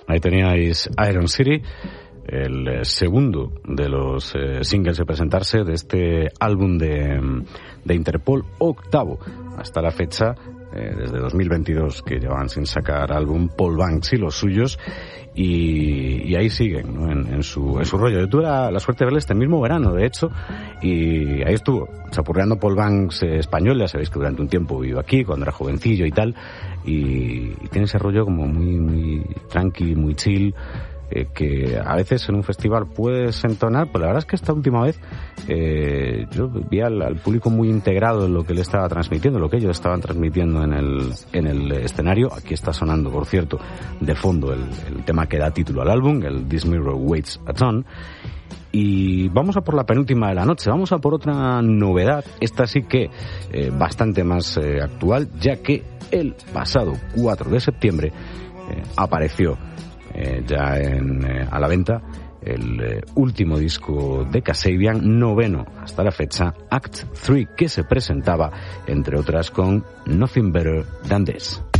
Ahí teníais Iron City, el segundo de los singles a presentarse de este álbum de Interpol, octavo hasta la fecha, desde 2022 que llevan sin sacar álbum Paul Banks y los suyos, y ahí siguen, ¿no? en su rollo. Yo tuve la suerte de verle este mismo verano, de hecho, y ahí estuvo chapurreando Paul Banks español. Ya sabéis que durante un tiempo vivió aquí cuando era jovencillo y tal, y tiene ese rollo como muy tranqui, muy chill, que a veces en un festival puedes entonar, pero la verdad es que esta última vez yo vi al público muy integrado en lo que él estaba transmitiendo, lo que ellos estaban transmitiendo en el escenario. Aquí está sonando, por cierto, de fondo el tema que da título al álbum, el This Mirror Weighs a Ton. Y vamos a por la penúltima de la noche, vamos a por otra novedad, esta sí que bastante más actual, ya que el pasado 4 de septiembre apareció ya a la venta el último disco de Kasabian, noveno hasta la fecha, Act 3, que se presentaba entre otras con Nothing Better Than This.